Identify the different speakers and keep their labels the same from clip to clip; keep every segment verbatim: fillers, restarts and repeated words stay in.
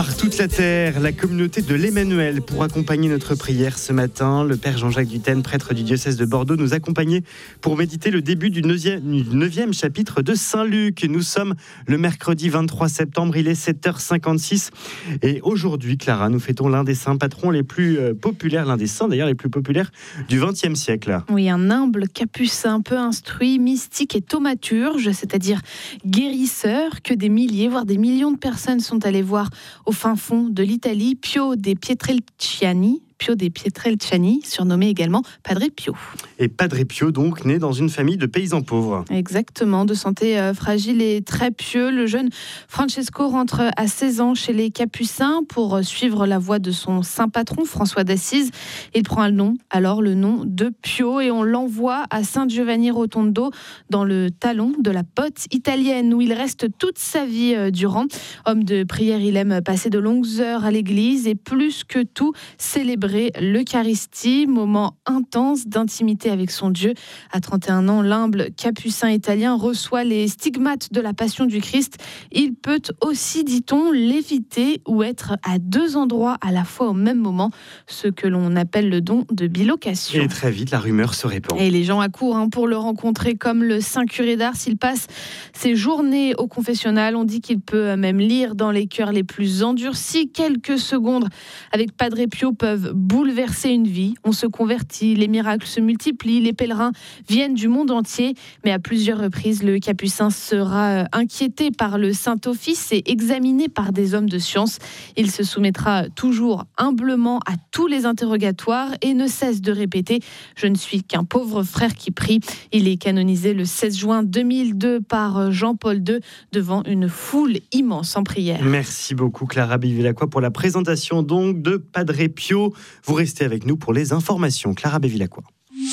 Speaker 1: Par toute la terre, la communauté de l'Emmanuel pour accompagner notre prière ce matin. Le Père Jean-Jacques Dutène, prêtre du diocèse de Bordeaux, nous accompagnait pour méditer le début du neuvième chapitre de Saint-Luc. Nous sommes le mercredi vingt-trois septembre, il est sept heures cinquante-six. Et aujourd'hui, Clara, nous fêtons l'un des saints patrons les plus populaires, l'un des saints d'ailleurs les plus populaires du vingtième siècle.
Speaker 2: Oui, un humble capucin peu instruit, mystique et thaumaturge, c'est-à-dire guérisseur, que des milliers, voire des millions de personnes sont allées voir au fin fond de l'Italie, Pio de Pietrelciani, Pio de Pietrelciani, surnommé également Padre Pio.
Speaker 1: Et Padre Pio, donc, né dans une famille de paysans pauvres.
Speaker 2: Exactement, de santé euh, fragile et très pieux, le jeune Francesco rentre à seize ans chez les Capucins pour suivre la voie de son saint patron, François d'Assise. Il prend le nom, alors le nom de Pio, et on l'envoie à San Giovanni Rotondo, dans le talon de la botte italienne, où il reste toute sa vie euh, durant. Homme de prière, il aime passer de longues heures à l'église et plus que tout, célébrer l'Eucharistie, moment intense d'intimité avec son Dieu. À trente et un ans, l'humble capucin italien reçoit les stigmates de la passion du Christ. Il peut aussi, dit-on, léviter ou être à deux endroits à la fois au même moment, ce que l'on appelle le don de bilocation.
Speaker 1: Et très vite, la rumeur se répand.
Speaker 2: Et les gens accourent hein, pour le rencontrer, comme le saint curé d'Ars. Il passe ses journées au confessionnal. On dit qu'il peut même lire dans les cœurs les plus endurcis. Quelques secondes avec Padre Pio peuvent bouleverser une vie. On se convertit, les miracles se multiplient, les pèlerins viennent du monde entier, mais à plusieurs reprises, le capucin sera inquiété par le Saint-Office et examiné par des hommes de science. Il se soumettra toujours humblement à tous les interrogatoires et ne cesse de répéter « Je ne suis qu'un pauvre frère qui prie ». Il est canonisé le seize juin deux mille deux par Jean-Paul deux devant une foule immense en prière.
Speaker 1: Merci beaucoup Clara Bevilacqua pour la présentation donc de Padre Pio. Vous restez avec nous pour les informations. Clara Bevilacqua.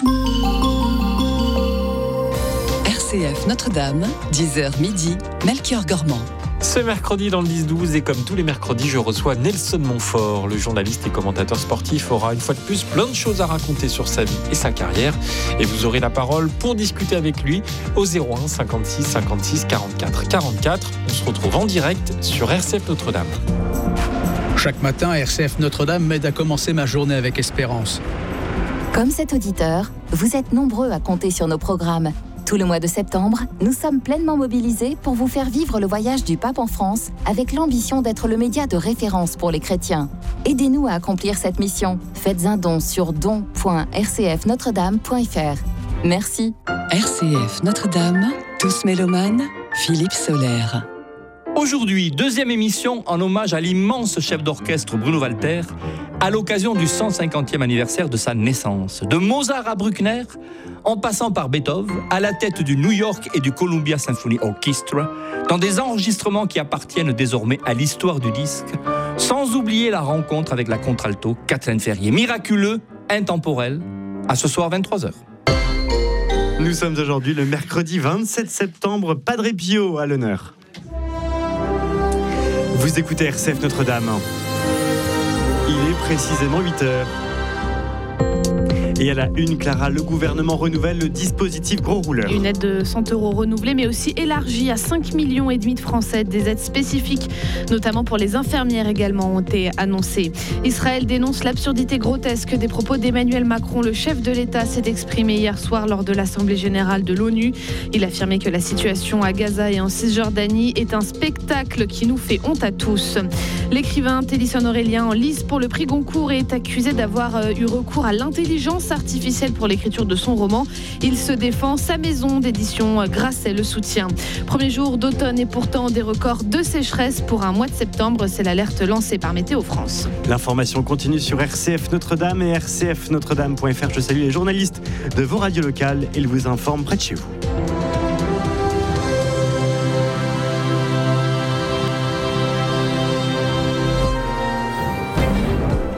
Speaker 3: R C F Notre-Dame, dix heures midi, Melchior Gormand.
Speaker 4: Ce mercredi dans le dix douze, et comme tous les mercredis, je reçois Nelson Montfort. Le journaliste et commentateur sportif aura une fois de plus plein de choses à raconter sur sa vie et sa carrière. Et vous aurez la parole pour discuter avec lui au zéro un cinquante-six cinquante-six quarante-quatre quarante-quatre. On se retrouve en direct sur R C F Notre-Dame.
Speaker 5: Chaque matin, R C F Notre-Dame m'aide à commencer ma journée avec espérance.
Speaker 6: Comme cet auditeur, vous êtes nombreux à compter sur nos programmes. Tout le mois de septembre, nous sommes pleinement mobilisés pour vous faire vivre le voyage du pape en France avec l'ambition d'être le média de référence pour les chrétiens. Aidez-nous à accomplir cette mission. Faites un don sur don point r c f notre dame point f r. Merci.
Speaker 3: R C F Notre-Dame, tous mélomanes, Philippe Soler.
Speaker 7: Aujourd'hui, deuxième émission en hommage à l'immense chef d'orchestre Bruno Walter, à l'occasion du cent cinquantième anniversaire de sa naissance. De Mozart à Bruckner, en passant par Beethoven, à la tête du New York et du Columbia Symphony Orchestra, dans des enregistrements qui appartiennent désormais à l'histoire du disque, sans oublier la rencontre avec la contralto Catherine Ferrier. Miraculeux, intemporel, à ce soir vingt-trois heures.
Speaker 1: Nous sommes aujourd'hui le mercredi vingt-sept septembre, Padre Pio à l'honneur. Vous écoutez R C F Notre-Dame. Il est précisément huit heures. Et à la une, Clara, le gouvernement renouvelle le dispositif gros rouleur.
Speaker 2: Une aide de cent euros renouvelée, mais aussi élargie à cinq millions et demi de Français. Des aides spécifiques, notamment pour les infirmières également, ont été annoncées. Israël dénonce l'absurdité grotesque des propos d'Emmanuel Macron. Le chef de l'État s'est exprimé hier soir lors de l'Assemblée générale de l'ONU. Il a affirmé que la situation à Gaza et en Cisjordanie est un spectacle qui nous fait honte à tous. L'écrivain Télisson Aurélien, en lice pour le prix Goncourt, est accusé d'avoir eu recours à l'intelligence artificielle pour l'écriture de son roman. Il se défend, sa maison d'édition Grasset le soutient. Premier jour d'automne et pourtant des records de sécheresse pour un mois de septembre. C'est l'alerte lancée par Météo France.
Speaker 1: L'information continue sur R C F Notre-Dame et r c f notre dame point f r. Je salue les journalistes de vos radios locales. Ils vous informent près de chez vous.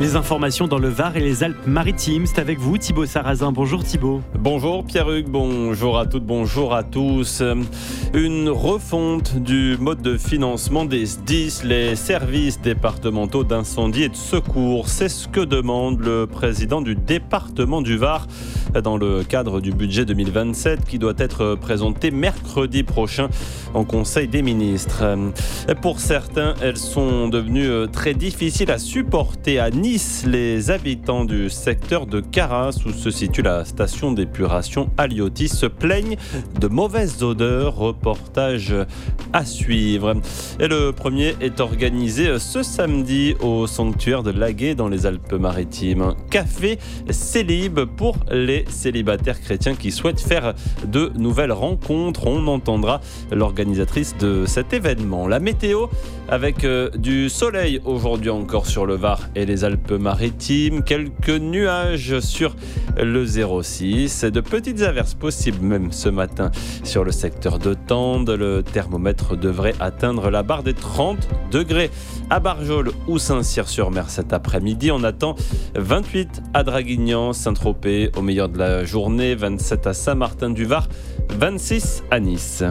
Speaker 1: Les informations dans le Var et les Alpes-Maritimes, c'est avec vous Thibaut Sarrazin. Bonjour Thibaut.
Speaker 8: Bonjour Pierre-Hugues, bonjour à toutes, bonjour à tous. Une refonte du mode de financement des S D I S, les services départementaux d'incendie et de secours. C'est ce que demande le président du département du Var dans le cadre du budget deux mille vingt-sept qui doit être présenté mercredi prochain en Conseil des ministres. Pour certains, elles sont devenues très difficiles à supporter à Nice. Les habitants du secteur de Carras, où se situe la station d'épuration Aliotis, se plaignent de mauvaises odeurs. Reportage à suivre. Et le premier est organisé ce samedi au sanctuaire de Laguet dans les Alpes-Maritimes. Café célib pour les célibataires chrétiens qui souhaitent faire de nouvelles rencontres. On entendra l'organisatrice de cet événement. La météo avec du soleil aujourd'hui encore sur le Var et les Alpes-Maritimes. Quelques nuages sur le zéro six. De petites averses possibles même ce matin sur le secteur de Tende. Le thermomètre devrait atteindre la barre des trente degrés à Barjol ou Saint-Cyr-sur-Mer cet après-midi. On attend vingt-huit à Draguignan, Saint-Tropez au meilleur de la journée, vingt-sept à Saint-Martin-du-Var, vingt-six à Nice.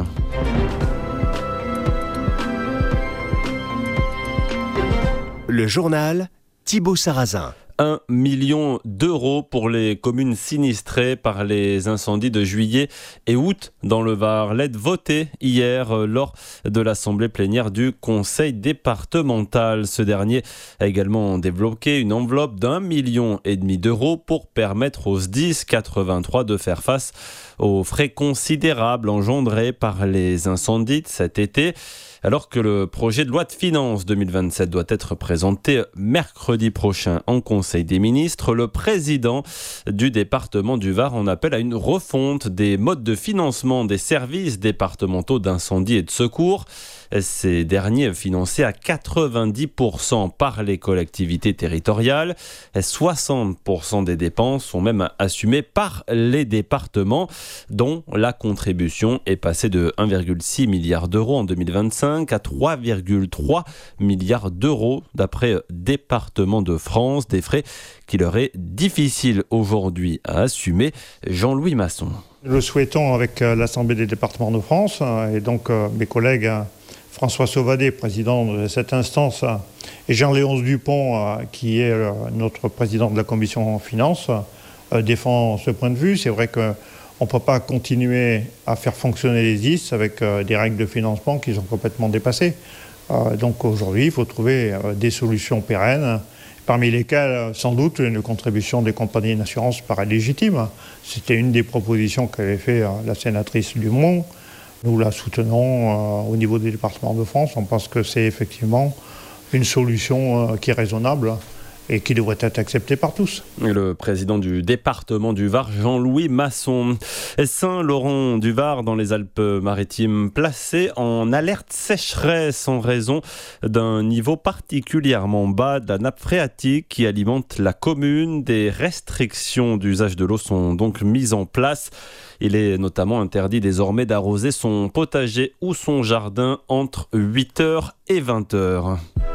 Speaker 9: Le journal Thibaut Sarrazin.
Speaker 8: un million d'euros pour les communes sinistrées par les incendies de juillet et août dans le Var. L'aide votée hier lors de l'assemblée plénière du conseil départemental. Ce dernier a également débloqué une enveloppe d'un million et demi d'euros pour permettre aux S D I S quatre-vingt-trois de faire face aux frais considérables engendrés par les incendies de cet été. Alors que le projet de loi de finances deux mille vingt-sept doit être présenté mercredi prochain en Conseil des ministres, le président du département du Var en appelle à une refonte des modes de financement des services départementaux d'incendie et de secours. Ces derniers financés à quatre-vingt-dix pour cent par les collectivités territoriales. soixante pour cent des dépenses sont même assumées par les départements, dont la contribution est passée de un virgule six milliard d'euros en deux mille vingt-cinq à trois virgule trois milliards d'euros d'après Départements de France. Des frais qui leur est difficile aujourd'hui à assumer. Jean-Louis Masson.
Speaker 10: Nous le souhaitons avec l'Assemblée des départements de France et donc mes collègues François Sauvadet, président de cette instance, et Jean-Léonce Dupont, qui est notre président de la commission finances, défend ce point de vue. C'est vrai qu'on ne peut pas continuer à faire fonctionner les S D I S avec des règles de financement qui sont complètement dépassées. Donc aujourd'hui, il faut trouver des solutions pérennes, parmi lesquelles, sans doute, une contribution des compagnies d'assurance paraît légitime. C'était une des propositions qu'avait fait la sénatrice Dumont. Nous la soutenons euh, au niveau des départements de France. On pense que c'est effectivement une solution euh, qui est raisonnable et qui devrait être acceptée par tous.
Speaker 8: Le président du département du Var, Jean-Louis Masson. Saint-Laurent-du-Var, dans les Alpes-Maritimes, placé en alerte sécheresse en raison d'un niveau particulièrement bas de la nappe phréatique qui alimente la commune. Des restrictions d'usage de l'eau sont donc mises en place. Il est notamment interdit désormais d'arroser son potager ou son jardin entre huit heures et vingt heures.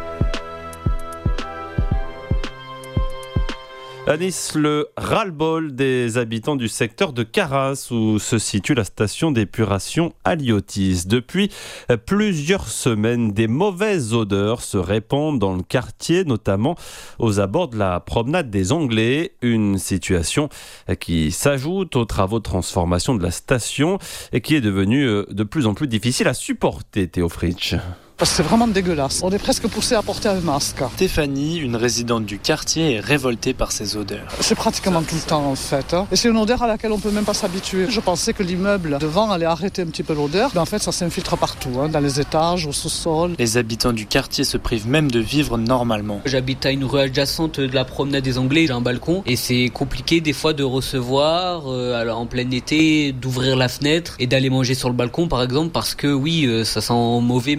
Speaker 8: À Nice, le ras-le-bol des habitants du secteur de Carras où se situe la station d'épuration Aliotis. Depuis plusieurs semaines, des mauvaises odeurs se répandent dans le quartier, notamment aux abords de la promenade des Anglais. Une situation qui s'ajoute aux travaux de transformation de la station et qui est devenue de plus en plus difficile à supporter, Théo Fritsch.
Speaker 11: C'est vraiment dégueulasse. On est presque poussé à porter un masque.
Speaker 12: Stéphanie, une résidente du quartier, est révoltée par ces odeurs.
Speaker 11: C'est pratiquement tout le temps en fait. Et c'est une odeur à laquelle on ne peut même pas s'habituer. Je pensais que l'immeuble devant allait arrêter un petit peu l'odeur. Mais en fait, ça s'infiltre partout, hein, dans les étages, au sous-sol.
Speaker 12: Les habitants du quartier se privent même de vivre normalement.
Speaker 13: J'habite à une rue adjacente de la promenade des Anglais. J'ai un balcon et c'est compliqué des fois de recevoir, euh, alors en plein été, d'ouvrir la fenêtre et d'aller manger sur le balcon par exemple parce que oui, euh, ça sent mauvais même de chez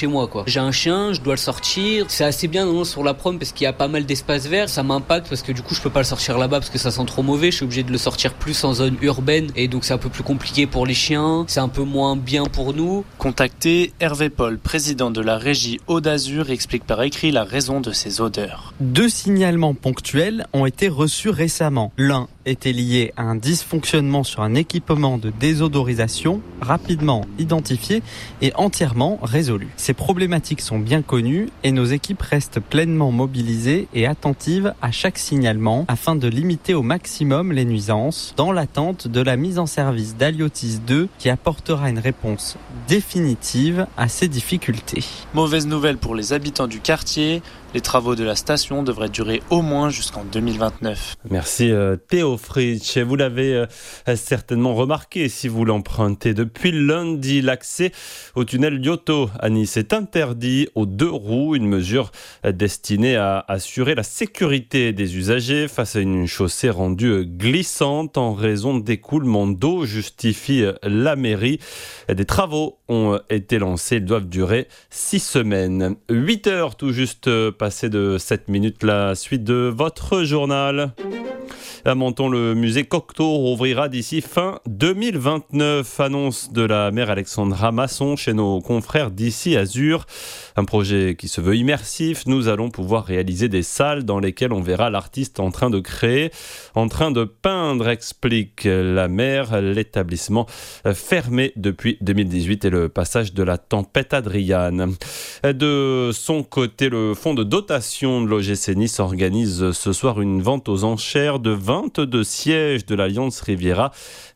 Speaker 13: moi, quoi. J'ai un chien, je dois le sortir. C'est assez bien non, sur la prom parce qu'il y a pas mal d'espaces verts. Ça m'impacte parce que du coup, je peux pas le sortir là-bas parce que ça sent trop mauvais. Je suis obligé de le sortir plus en zone urbaine et donc c'est un peu plus compliqué pour les chiens. C'est un peu moins bien pour nous.
Speaker 12: Contacté, Hervé Paul, président de la régie Aude d'Azur, explique par écrit la raison de ces odeurs.
Speaker 14: Deux signalements ponctuels ont été reçus récemment. L'un était lié à un dysfonctionnement sur un équipement de désodorisation, rapidement identifié et entièrement résolu. Ces problématiques sont bien connues et nos équipes restent pleinement mobilisées et attentives à chaque signalement afin de limiter au maximum les nuisances dans l'attente de la mise en service d'Aliotis deux qui apportera une réponse définitive à ces difficultés.
Speaker 12: Mauvaise nouvelle pour les habitants du quartier, les travaux de la station devraient durer au moins jusqu'en deux mille vingt-neuf.
Speaker 8: Merci euh, Théo Fritsch. Vous l'avez euh, certainement remarqué si vous l'empruntez. Depuis lundi, l'accès au tunnel Lyoto à Nice est interdit aux deux roues, une mesure euh, destinée à assurer la sécurité des usagers face à une chaussée rendue glissante en raison d'écoulement d'eau, justifie la mairie. Des travaux ont été lancés, ils doivent durer six semaines. huit heures tout juste passé de sept minutes, la suite de votre journal. À Menton, le musée Cocteau rouvrira d'ici fin deux mille vingt-neuf. Annonce de la maire Alexandra Masson chez nos confrères d'ici Azur. Un projet qui se veut immersif. Nous allons pouvoir réaliser des salles dans lesquelles on verra l'artiste en train de créer, en train de peindre, explique la maire. L'établissement fermé depuis deux mille dix-huit et le passage de la tempête Adriane. De son côté, le fonds de dotation de l'O G C Nice organise ce soir une vente aux enchères de vingt-deux sièges de l'Alliance Riviera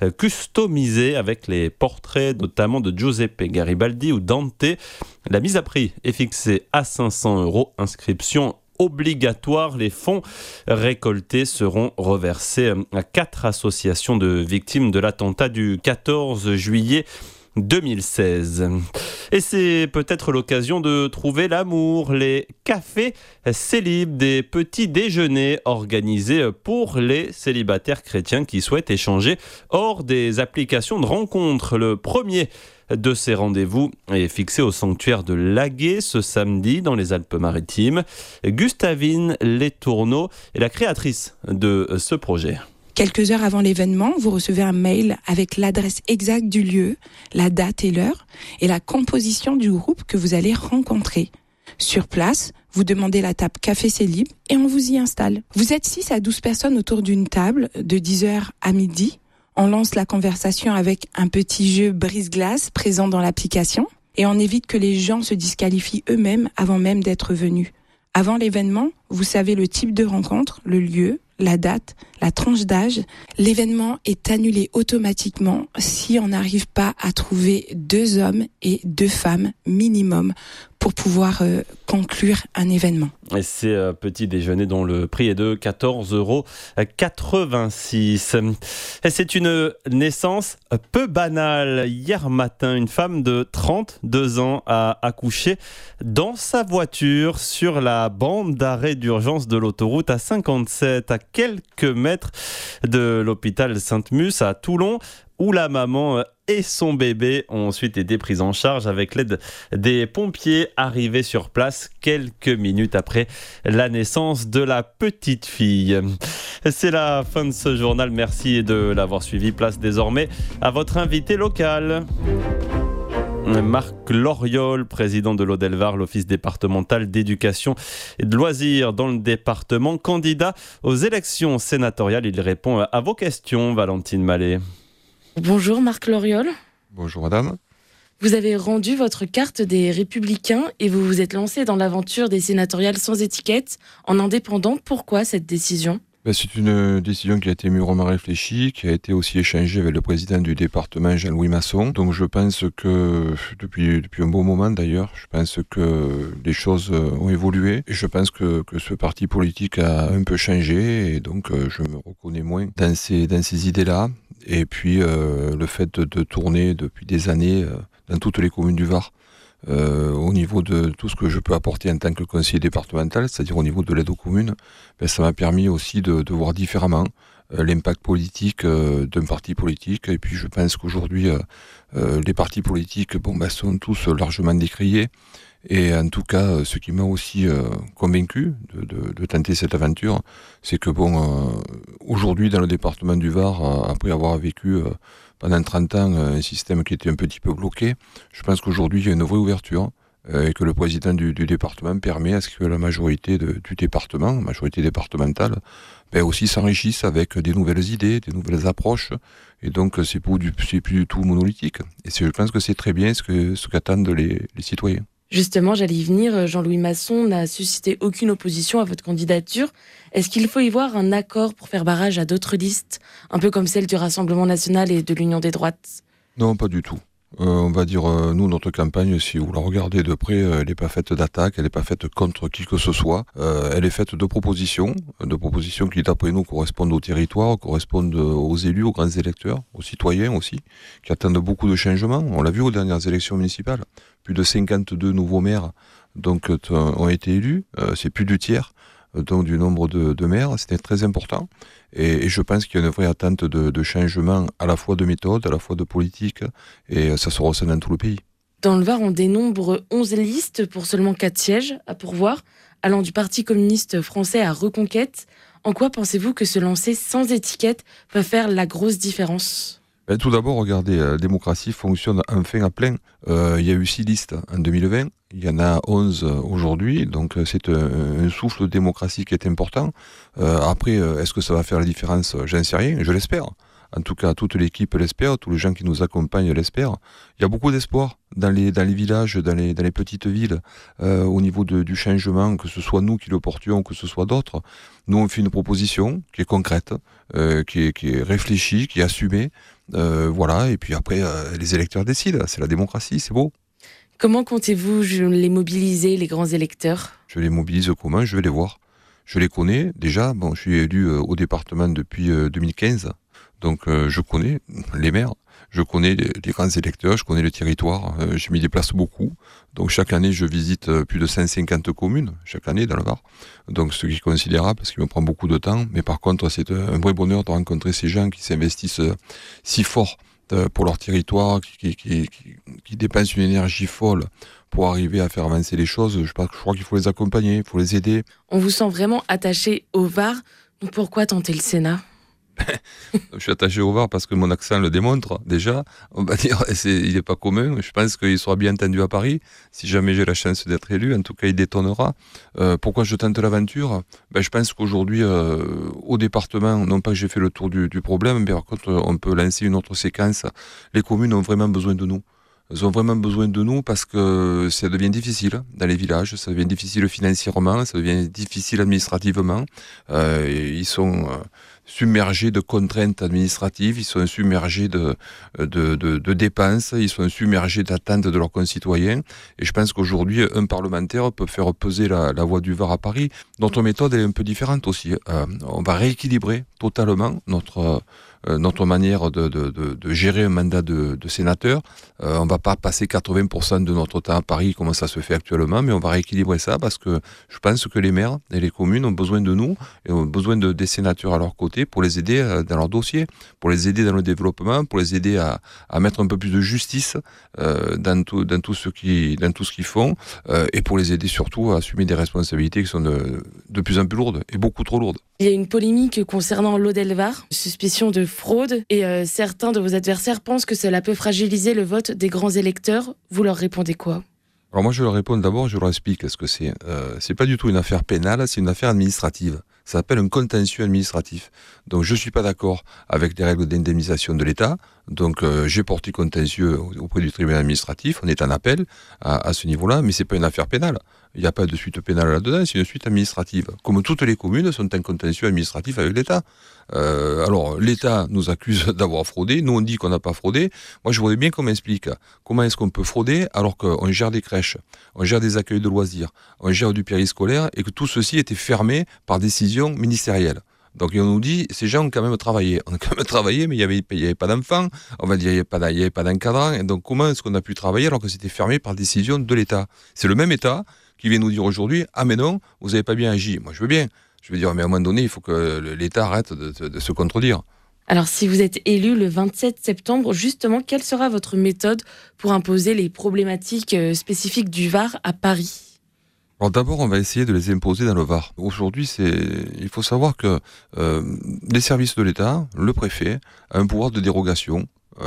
Speaker 8: customisés avec les portraits notamment de Giuseppe Garibaldi ou Dante. La mise à prix est fixée à cinq cents euros. Inscription obligatoire. Les fonds récoltés seront reversés à quatre associations de victimes de l'attentat du quatorze juillet deux mille seize. Et c'est peut-être l'occasion de trouver l'amour. Les cafés célibes, des petits déjeuners organisés pour les célibataires chrétiens qui souhaitent échanger hors des applications de rencontres. Le premier de ces rendez-vous est fixé au sanctuaire de Laguet ce samedi dans les Alpes-Maritimes. Gustavine Letourneau est la créatrice de ce projet.
Speaker 15: Quelques heures avant l'événement, vous recevez un mail avec l'adresse exacte du lieu, la date et l'heure, et la composition du groupe que vous allez rencontrer. Sur place, vous demandez la table Café Célib et on vous y installe. Vous êtes six à douze personnes autour d'une table de dix heures à midi. On lance la conversation avec un petit jeu brise-glace présent dans l'application et on évite que les gens se disqualifient eux-mêmes avant même d'être venus. Avant l'événement, vous savez le type de rencontre, le lieu, la date, la tranche d'âge. L'événement est annulé automatiquement si on n'arrive pas à trouver deux hommes et deux femmes minimum pour pouvoir euh, conclure un événement.
Speaker 8: Et c'est un petit déjeuner dont le prix est de quatorze euros quatre-vingt-six. Et c'est une naissance peu banale. Hier matin, une femme de trente-deux ans a accouché dans sa voiture sur la bande d'arrêt d'urgence de l'autoroute A cinquante-sept, à quelques mètres de l'hôpital Sainte-Musse à Toulon, où la maman et son bébé ont ensuite été pris en charge avec l'aide des pompiers arrivés sur place quelques minutes après la naissance de la petite fille. C'est la fin de ce journal. Merci de l'avoir suivi. Place désormais à votre invité local. Marc Loriol, président de l'Aude-et-Loire, l'Office départemental d'éducation et de loisirs dans le département, candidat aux élections sénatoriales. Il répond à vos questions, Valentine Mallet.
Speaker 16: Bonjour Marc Loriol.
Speaker 17: Bonjour madame.
Speaker 16: Vous avez rendu votre carte des Républicains et vous vous êtes lancé dans l'aventure des sénatoriales sans étiquette, en indépendant. Pourquoi cette décision ?
Speaker 17: Ben, c'est une décision qui a été mûrement réfléchie, qui a été aussi échangée avec le président du département, Jean-Louis Masson. Donc je pense que, depuis, depuis un bon moment d'ailleurs, je pense que les choses ont évolué. Et je pense que, que ce parti politique a un peu changé et donc je me reconnais moins dans ces, dans ces idées-là. Et puis euh, le fait de, de tourner depuis des années euh, dans toutes les communes du Var, Euh, au niveau de tout ce que je peux apporter en tant que conseiller départemental, c'est-à-dire au niveau de l'aide aux communes, ben, ça m'a permis aussi de, de voir différemment euh, l'impact politique euh, d'un parti politique. Et puis je pense qu'aujourd'hui, euh, euh, les partis politiques bon, ben, sont tous largement décriés. Et en tout cas, ce qui m'a aussi euh, convaincu de, de, de tenter cette aventure, c'est que bon, euh, aujourd'hui dans le département du Var, euh, après avoir vécu euh, pendant trente ans un système qui était un petit peu bloqué, je pense qu'aujourd'hui il y a une vraie ouverture euh, et que le président du, du département permet à ce que la majorité de, du département, la majorité départementale, ben aussi s'enrichisse avec des nouvelles idées, des nouvelles approches. Et donc c'est plus du, c'est plus du tout monolithique. Et c'est, je pense que c'est très bien ce, que, ce qu'attendent les, les citoyens.
Speaker 16: Justement, j'allais y venir, Jean-Louis Masson n'a suscité aucune opposition à votre candidature. Est-ce qu'il faut y voir un accord pour faire barrage à d'autres listes, un peu comme celle du Rassemblement national et de l'Union des droites ?
Speaker 17: Non, pas du tout. Euh, on va dire, euh, nous, notre campagne, si vous la regardez de près, euh, elle n'est pas faite d'attaque, elle n'est pas faite contre qui que ce soit. Euh, elle est faite de propositions, de propositions qui, d'après nous, correspondent au territoire, correspondent aux élus, aux grands électeurs, aux citoyens aussi, qui attendent beaucoup de changements. On l'a vu aux dernières élections municipales. Plus de cinquante-deux nouveaux maires donc, ont été élus, euh, c'est plus du tiers donc, du nombre de, de maires, c'était très important. Et, et je pense qu'il y a une vraie attente de, de changement à la fois de méthode, à la fois de politique, et ça se ressent dans tout le pays.
Speaker 16: Dans le Var, on dénombre onze listes pour seulement quatre sièges à pourvoir, allant du Parti communiste français à Reconquête. En quoi pensez-vous que se lancer sans étiquette peut faire la grosse différence ?
Speaker 17: Ben, tout d'abord, regardez, la démocratie fonctionne enfin à plein. Euh, il y a eu six listes en deux mille vingt, il y en a onze aujourd'hui, donc c'est un, un souffle de démocratie qui est important. Euh, après, est-ce que ça va faire la différence ? J'en sais rien, je l'espère. En tout cas, toute l'équipe l'espère, tous les gens qui nous accompagnent l'espèrent. Il y a beaucoup d'espoir dans les, dans les villages, dans les, dans les petites villes, euh, au niveau de, du changement, que ce soit nous qui le portions, que ce soit d'autres. Nous, on fait une proposition qui est concrète, euh, qui, est, qui est réfléchie, qui est assumée. Euh, voilà, et puis après, euh, les électeurs décident. C'est la démocratie, c'est beau.
Speaker 16: Comment comptez-vous les mobiliser, les grands électeurs ?
Speaker 17: Je les mobilise comment ? Je vais les voir. Je les connais déjà. Bon, je suis élu euh, au département depuis euh, deux mille quinze. Donc euh, je connais les maires, je connais les, les grands électeurs, je connais le territoire, euh, je m'y déplace beaucoup. Donc chaque année, je visite euh, plus de cent cinquante communes, chaque année dans le Var. Donc ce qui est considérable, parce qu'il me prend beaucoup de temps. Mais par contre, c'est un vrai bonheur de rencontrer ces gens qui s'investissent euh, si fort euh, pour leur territoire, qui, qui, qui, qui, qui dépensent une énergie folle pour arriver à faire avancer les choses. Je, je crois qu'il faut les accompagner, il faut les aider.
Speaker 16: On vous sent vraiment attaché au Var. Donc pourquoi tenter le Sénat ?
Speaker 17: Je suis attaché au Var parce que mon accent le démontre déjà, on va dire, c'est, il n'est pas commun. Je pense qu'il sera bien entendu à Paris, si jamais j'ai la chance d'être élu, en tout cas il détonnera. Euh, pourquoi je tente l'aventure ? Ben, je pense qu'aujourd'hui, euh, au département, non pas que j'ai fait le tour du, du problème, mais par contre on peut lancer une autre séquence. Les communes ont vraiment besoin de nous. Elles ont vraiment besoin de nous parce que ça devient difficile dans les villages, ça devient difficile financièrement, ça devient difficile administrativement. Euh, ils sont euh, submergés de contraintes administratives, ils sont submergés de, de, de, de dépenses, ils sont submergés d'attentes de leurs concitoyens. Et je pense qu'aujourd'hui, un parlementaire peut faire peser la, la voix du Var à Paris. Notre méthode est un peu différente aussi. Euh, on va rééquilibrer totalement notre... Euh, notre manière de, de, de, de gérer un mandat de, de sénateur. Euh, on ne va pas passer quatre-vingts pour cent de notre temps à Paris comme ça se fait actuellement, mais on va rééquilibrer ça parce que je pense que les maires et les communes ont besoin de nous et ont besoin de, des sénateurs à leur côté pour les aider dans leur dossier, pour les aider dans le développement, pour les aider à, à mettre un peu plus de justice euh, dans, tout, dans, tout ce qui, dans tout ce qu'ils font euh, et pour les aider surtout à assumer des responsabilités qui sont de, de plus en plus lourdes et beaucoup trop lourdes.
Speaker 16: Il y a une polémique concernant l'Aude-et-le-Var, suspicion de fraude, et euh, certains de vos adversaires pensent que cela peut fragiliser le vote des grands électeurs. Vous leur répondez quoi ?
Speaker 17: Alors moi je leur réponds d'abord, je leur explique ce que c'est. Euh, c'est pas du tout une affaire pénale, c'est une affaire administrative. Ça s'appelle un contentieux administratif. Donc je suis pas d'accord avec les règles d'indemnisation de l'État. Donc euh, j'ai porté contentieux auprès du tribunal administratif. On est en appel à, à ce niveau-là, mais c'est pas une affaire pénale. Il n'y a pas de suite pénale là-dedans, c'est une suite administrative. Comme toutes les communes sont en contentieux administratif avec l'État. Euh, alors l'État nous accuse d'avoir fraudé, nous on dit qu'on n'a pas fraudé. Moi je voudrais bien qu'on m'explique comment est-ce qu'on peut frauder alors qu'on gère des crèches, on gère des accueils de loisirs, on gère du périscolaire et que tout ceci était fermé par décision ministérielle. Donc on nous dit, ces gens ont quand même travaillé. On a quand même travaillé, mais il n'y avait, avait pas d'enfants, on va dire il n'y avait, avait pas d'encadrant. Et donc comment est-ce qu'on a pu travailler alors que c'était fermé par décision de l'État ? C'est le même État qui vient nous dire aujourd'hui, ah mais non, vous n'avez pas bien agi. Moi je veux bien. Je veux dire, mais à un moment donné, il faut que l'État arrête de, de, de se contredire.
Speaker 16: Alors si vous êtes élu le vingt-sept septembre, justement, quelle sera votre méthode pour imposer les problématiques spécifiques du Var à Paris ?
Speaker 17: Alors d'abord, on va essayer de les imposer dans le Var. Aujourd'hui, c'est... il faut savoir que euh, les services de l'État, le préfet, a un pouvoir de dérogation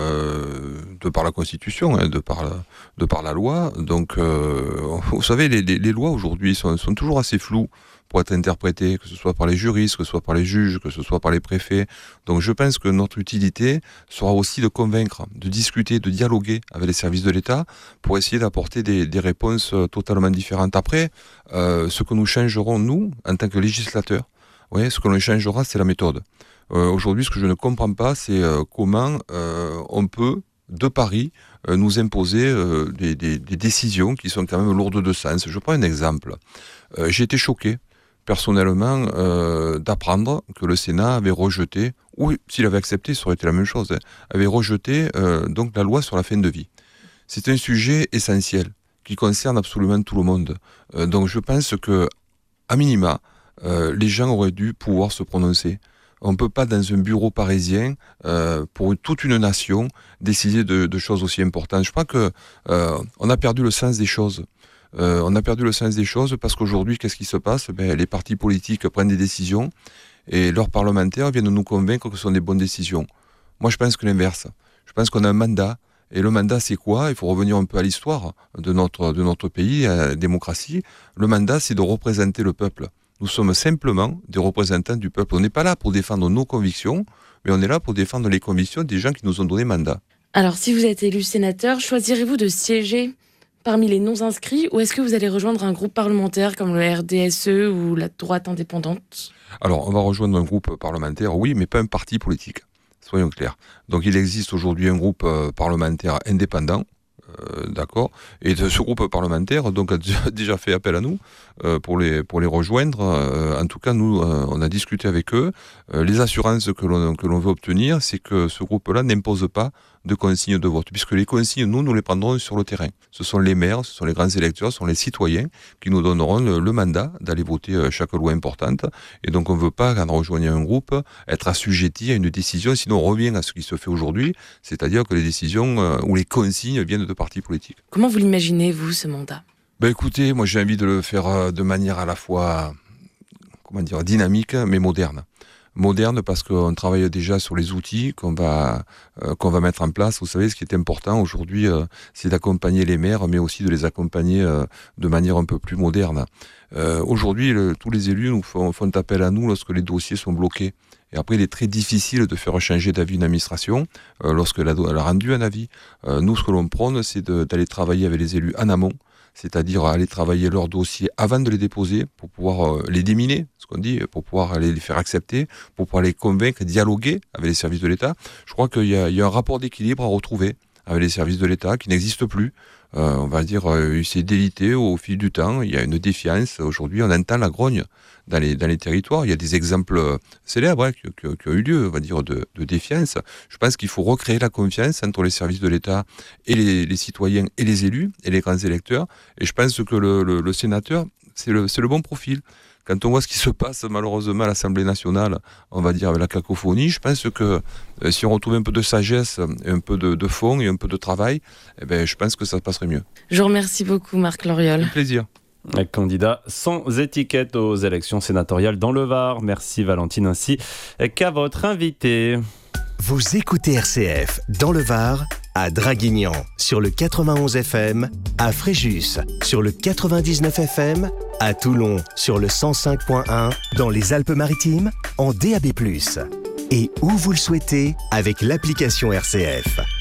Speaker 17: euh, de par la Constitution, hein, de, par la, de par la loi. Donc, euh, vous savez, les, les, les lois aujourd'hui sont, sont toujours assez floues pour être interprétées, que ce soit par les juristes, que ce soit par les juges, que ce soit par les préfets. Donc je pense que notre utilité sera aussi de convaincre, de discuter, de dialoguer avec les services de l'État pour essayer d'apporter des, des réponses totalement différentes. Après, euh, ce que nous changerons, nous, en tant que législateurs, ouais, ce que l'on changera, c'est la méthode. Euh, aujourd'hui, ce que je ne comprends pas, c'est euh, comment euh, on peut, de Paris, euh, nous imposer euh, des, des, des décisions qui sont quand même lourdes de sens. Je prends un exemple. Euh, j'ai été choqué, personnellement, euh, d'apprendre que le Sénat avait rejeté, ou s'il avait accepté, ça aurait été la même chose, hein, avait rejeté euh, donc la loi sur la fin de vie. C'est un sujet essentiel qui concerne absolument tout le monde. Euh, donc je pense que, à minima, euh, les gens auraient dû pouvoir se prononcer. On ne peut pas, dans un bureau parisien, euh, pour toute une nation, décider de, de choses aussi importantes. Je crois qu'on euh, a perdu le sens des choses. Euh, on a perdu le sens des choses parce qu'aujourd'hui, qu'est-ce qui se passe ? Ben, les partis politiques prennent des décisions et leurs parlementaires viennent nous convaincre que ce sont des bonnes décisions. Moi, je pense que l'inverse. Je pense qu'on a un mandat. Et le mandat, c'est quoi ? Il faut revenir un peu à l'histoire de notre, de notre pays, à la démocratie. Le mandat, c'est de représenter le peuple. Nous sommes simplement des représentants du peuple. On n'est pas là pour défendre nos convictions, mais on est là pour défendre les convictions des gens qui nous ont donné mandat.
Speaker 16: Alors, si vous êtes élu sénateur, choisirez-vous de siéger parmi les non-inscrits ou est-ce que vous allez rejoindre un groupe parlementaire comme le R D S E ou la droite indépendante ?
Speaker 17: Alors, on va rejoindre un groupe parlementaire, oui, mais pas un parti politique. Soyons clairs. Donc, il existe aujourd'hui un groupe parlementaire indépendant, euh, d'accord ? Et de ce groupe parlementaire donc, a déjà fait appel à nous euh, pour, les, pour les rejoindre. Euh, en tout cas, nous, euh, on a discuté avec eux. Euh, les assurances que l'on, que l'on veut obtenir, c'est que ce groupe-là n'impose pas de consignes de vote, puisque les consignes, nous, nous les prendrons sur le terrain. Ce sont les maires, ce sont les grands électeurs, ce sont les citoyens qui nous donneront le, le mandat d'aller voter chaque loi importante. Et donc, on ne veut pas, quand on rejoigne un groupe, être assujetti à une décision, sinon on revient à ce qui se fait aujourd'hui, c'est-à-dire que les décisions euh, ou les consignes viennent de partis politiques.
Speaker 16: Comment vous l'imaginez, vous, ce mandat ?
Speaker 17: Ben écoutez, moi j'ai envie de le faire de manière à la fois, comment dire, dynamique, mais moderne. Moderne parce qu'on travaille déjà sur les outils qu'on va euh, qu'on va mettre en place. Vous savez, ce qui est important aujourd'hui, euh, c'est d'accompagner les maires, mais aussi de les accompagner euh, de manière un peu plus moderne. Euh, aujourd'hui, le, tous les élus nous font, font appel à nous lorsque les dossiers sont bloqués. Et après, il est très difficile de faire changer d'avis une administration euh, lorsqu'elle a, elle a rendu un avis. Euh, nous, ce que l'on prône, c'est de, d'aller travailler avec les élus en amont, c'est-à-dire aller travailler leurs dossiers avant de les déposer pour pouvoir euh, les déminer, ce qu'on dit, pour pouvoir les faire accepter, pour pouvoir les convaincre, dialoguer avec les services de l'État. Je crois qu'il y a, il y a un rapport d'équilibre à retrouver avec les services de l'État qui n'existe plus. Euh, on va dire, euh, il s'est délité au fil du temps. Il y a une défiance. Aujourd'hui, on entend la grogne dans les, dans les territoires. Il y a des exemples célèbres hein, qui, qui, qui ont eu lieu, on va dire, de, de défiance. Je pense qu'il faut recréer la confiance entre les services de l'État et les, les citoyens et les élus et les grands électeurs. Et je pense que le, le, le sénateur, c'est le, c'est le bon profil. Quand on voit ce qui se passe malheureusement à l'Assemblée nationale, on va dire avec la cacophonie, je pense que euh, si on retrouve un peu de sagesse, un peu de, de fond et un peu de travail, eh ben, je pense que ça se passerait mieux.
Speaker 16: Je vous remercie beaucoup Marc Loriol.
Speaker 17: Un plaisir.
Speaker 8: Un candidat sans étiquette aux élections sénatoriales dans le Var. Merci Valentine, ainsi qu'à votre invité.
Speaker 9: Vous écoutez R C F dans le Var, à Draguignan sur le quatre-vingt-onze F M, à Fréjus sur le quatre-vingt-dix-neuf F M, à Toulon sur le cent cinq virgule un, dans les Alpes-Maritimes en D A B plus, et où vous le souhaitez avec l'application R C F.